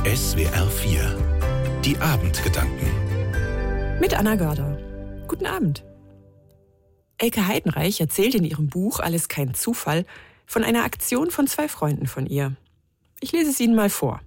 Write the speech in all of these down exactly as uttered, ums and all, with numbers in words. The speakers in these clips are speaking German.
S W R vier. Die Abendgedanken. Mit Anna Görder. Guten Abend. Elke Heidenreich erzählt in ihrem Buch Alles kein Zufall von einer Aktion von zwei Freunden von ihr. Ich lese es Ihnen mal vor.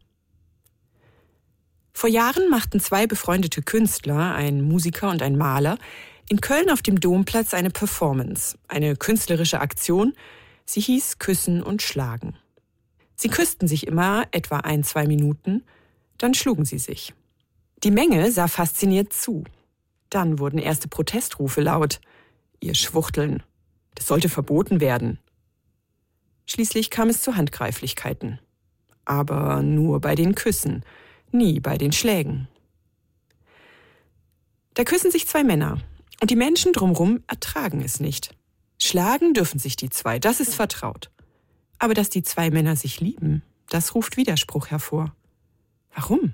Vor Jahren machten zwei befreundete Künstler, ein Musiker und ein Maler, in Köln auf dem Domplatz eine Performance, eine künstlerische Aktion. Sie hieß Küssen und Schlagen. Sie küssten sich immer etwa ein, zwei Minuten, dann schlugen sie sich. Die Menge sah fasziniert zu. Dann wurden erste Protestrufe laut. Ihr Schwuchteln. Das sollte verboten werden. Schließlich kam es zu Handgreiflichkeiten. Aber nur bei den Küssen, nie bei den Schlägen. Da küssen sich zwei Männer. Und die Menschen drumherum ertragen es nicht. Schlagen dürfen sich die zwei, das ist vertraut. Aber dass die zwei Männer sich lieben, das ruft Widerspruch hervor. Warum?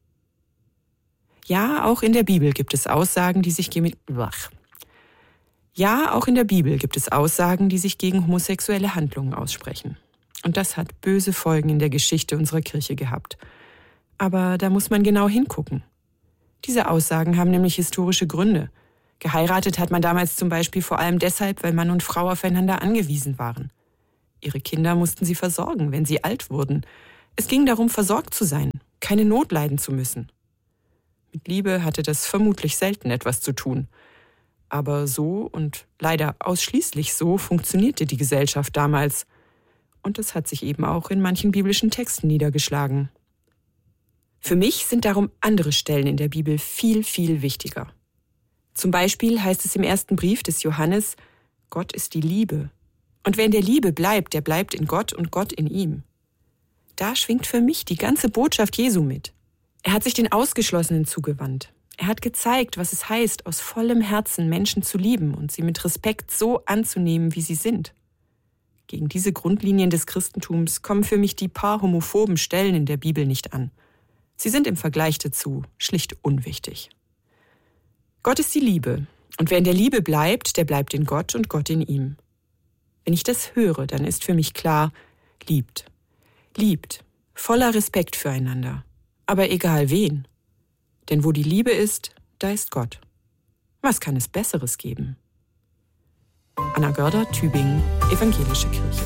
Ja, auch in der Bibel gibt es Aussagen, die sich gegen... Ja, auch in der Bibel gibt es Aussagen, die sich gegen homosexuelle Handlungen aussprechen. Und das hat böse Folgen in der Geschichte unserer Kirche gehabt. Aber da muss man genau hingucken. Diese Aussagen haben nämlich historische Gründe. Geheiratet hat man damals zum Beispiel vor allem deshalb, weil Mann und Frau aufeinander angewiesen waren. Ihre Kinder mussten sie versorgen, wenn sie alt wurden. Es ging darum, versorgt zu sein, keine Not leiden zu müssen. Mit Liebe hatte das vermutlich selten etwas zu tun. Aber so und leider ausschließlich so funktionierte die Gesellschaft damals. Und es hat sich eben auch in manchen biblischen Texten niedergeschlagen. Für mich sind darum andere Stellen in der Bibel viel, viel wichtiger. Zum Beispiel heißt es im ersten Brief des Johannes, Gott ist die Liebe. Und wer in der Liebe bleibt, der bleibt in Gott und Gott in ihm. Da schwingt für mich die ganze Botschaft Jesu mit. Er hat sich den Ausgeschlossenen zugewandt. Er hat gezeigt, was es heißt, aus vollem Herzen Menschen zu lieben und sie mit Respekt so anzunehmen, wie sie sind. Gegen diese Grundlinien des Christentums kommen für mich die paar homophoben Stellen in der Bibel nicht an. Sie sind im Vergleich dazu schlicht unwichtig. Gott ist die Liebe, und wer in der Liebe bleibt, der bleibt in Gott und Gott in ihm. Wenn ich das höre, dann ist für mich klar, liebt. Liebt, voller Respekt füreinander. Aber egal wen. Denn wo die Liebe ist, da ist Gott. Was kann es Besseres geben? Anna Görder, Tübingen, Evangelische Kirche.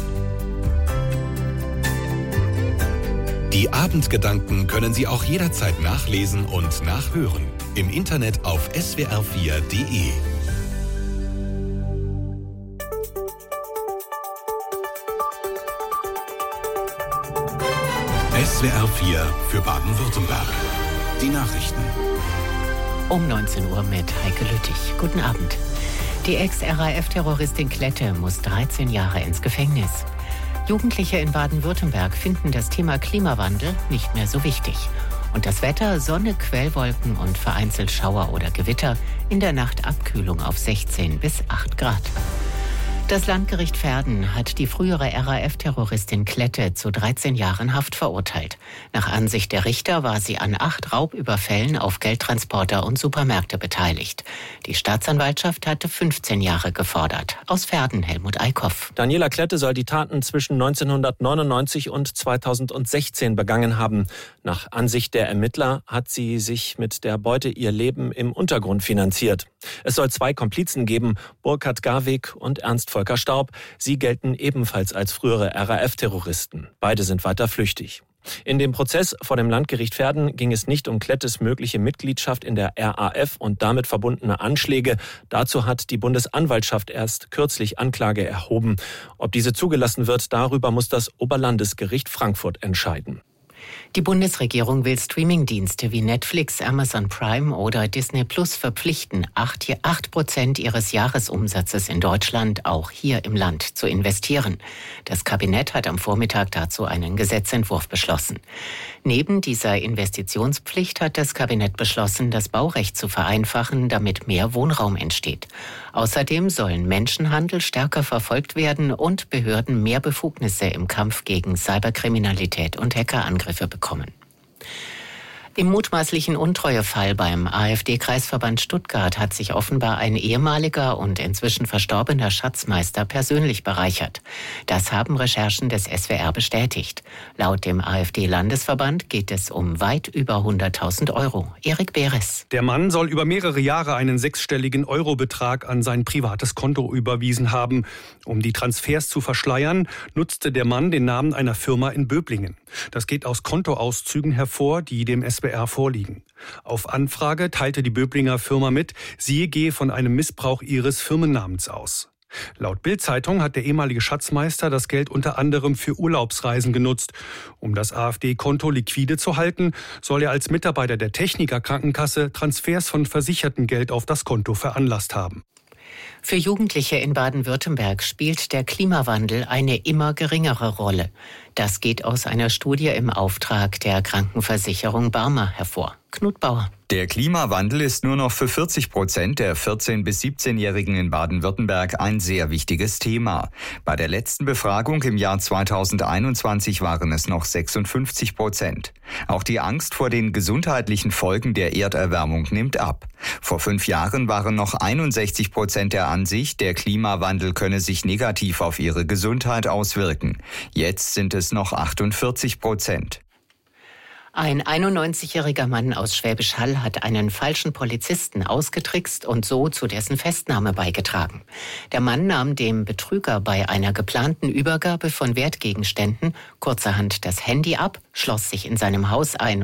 Die Abendgedanken können Sie auch jederzeit nachlesen und nachhören. Im Internet auf S W R vier Punkt de. S W R vier für Baden-Württemberg. Die Nachrichten. Um neunzehn Uhr mit Heike Lüttich. Guten Abend. Die Ex-R A F-Terroristin Klette muss dreizehn Jahre ins Gefängnis. Jugendliche in Baden-Württemberg finden das Thema Klimawandel nicht mehr so wichtig. Und das Wetter, Sonne, Quellwolken und vereinzelt Schauer oder Gewitter. In der Nacht Abkühlung auf sechzehn bis acht Grad. Das Landgericht Verden hat die frühere R A F-Terroristin Klette zu dreizehn Jahren Haft verurteilt. Nach Ansicht der Richter war sie an acht Raubüberfällen auf Geldtransporter und Supermärkte beteiligt. Die Staatsanwaltschaft hatte fünfzehn Jahre gefordert. Aus Verden Helmut Eickhoff. Daniela Klette soll die Taten zwischen neunzehnhundertneunundneunzig und zweitausendsechzehn begangen haben. Nach Ansicht der Ermittler hat sie sich mit der Beute ihr Leben im Untergrund finanziert. Es soll zwei Komplizen geben, Burkhard Garwig und Ernst Volker Staub. Sie gelten ebenfalls als frühere R A F-Terroristen. Beide sind weiter flüchtig. In dem Prozess vor dem Landgericht Verden ging es nicht um Klettes mögliche Mitgliedschaft in der R A F und damit verbundene Anschläge. Dazu hat die Bundesanwaltschaft erst kürzlich Anklage erhoben. Ob diese zugelassen wird, darüber muss das Oberlandesgericht Frankfurt entscheiden. Die Bundesregierung will Streamingdienste wie Netflix, Amazon Prime oder Disney Plus verpflichten, acht Prozent ihres Jahresumsatzes in Deutschland auch hier im Land zu investieren. Das Kabinett hat am Vormittag dazu einen Gesetzentwurf beschlossen. Neben dieser Investitionspflicht hat das Kabinett beschlossen, das Baurecht zu vereinfachen, damit mehr Wohnraum entsteht. Außerdem sollen Menschenhandel stärker verfolgt werden und Behörden mehr Befugnisse im Kampf gegen Cyberkriminalität und Hackerangriffe bekommen. Im mutmaßlichen Untreuefall beim AfD-Kreisverband Stuttgart hat sich offenbar ein ehemaliger und inzwischen verstorbener Schatzmeister persönlich bereichert. Das haben Recherchen des S W R bestätigt. Laut dem AfD-Landesverband geht es um weit über hunderttausend Euro. Erik Beres. Der Mann soll über mehrere Jahre einen sechsstelligen Eurobetrag an sein privates Konto überwiesen haben. Um die Transfers zu verschleiern, nutzte der Mann den Namen einer Firma in Böblingen. Das geht aus Kontoauszügen hervor, die dem S W R vorliegen. Auf Anfrage teilte die Böblinger Firma mit, sie gehe von einem Missbrauch ihres Firmennamens aus. Laut Bild-Zeitung hat der ehemalige Schatzmeister das Geld unter anderem für Urlaubsreisen genutzt. Um das AfD-Konto liquide zu halten, soll er als Mitarbeiter der Techniker Krankenkasse Transfers von versichertem Geld auf das Konto veranlasst haben. Für Jugendliche in Baden-Württemberg spielt der Klimawandel eine immer geringere Rolle. Das geht aus einer Studie im Auftrag der Krankenversicherung Barmer hervor. Knut Bauer. Der Klimawandel ist nur noch für vierzig Prozent der vierzehn- bis siebzehnjährigen in Baden-Württemberg ein sehr wichtiges Thema. Bei der letzten Befragung im Jahr zweitausendeinundzwanzig waren es noch sechsundfünfzig Prozent. Auch die Angst vor den gesundheitlichen Folgen der Erderwärmung nimmt ab. Vor fünf Jahren waren noch einundsechzig Prozent der Ansicht, der Klimawandel könne sich negativ auf ihre Gesundheit auswirken. Jetzt sind es noch achtundvierzig Prozent. Ein einundneunzigjähriger Mann aus Schwäbisch Hall hat einen falschen Polizisten ausgetrickst und so zu dessen Festnahme beigetragen. Der Mann nahm dem Betrüger bei einer geplanten Übergabe von Wertgegenständen kurzerhand das Handy ab, schloss sich in seinem Haus ein